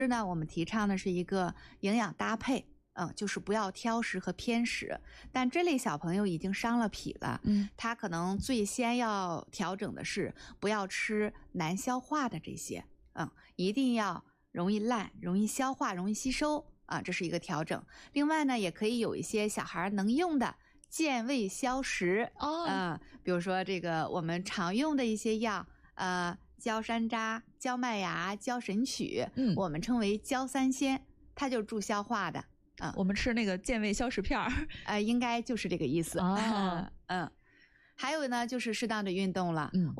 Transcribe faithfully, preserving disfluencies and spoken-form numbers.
是呢，我们提倡的是一个营养搭配，嗯，就是不要挑食和偏食。但这类小朋友已经伤了脾了， 嗯， 他可能最先要调整的是不要吃难消化的这些，嗯，一定要容易烂、容易消化、容易吸收啊，这是一个调整。另外呢，也可以有一些小孩能用的健胃消食哦， 啊、呃，比如说这个我们常用的一些药，呃。焦山楂、焦麦芽、焦神曲， 嗯， 我们称为焦三仙，它就是助消化的啊、嗯。 我们吃那个健胃消食片儿， 呃，应该就是这个意思。 哦， 嗯，还有呢，就是适当的运动了。 嗯。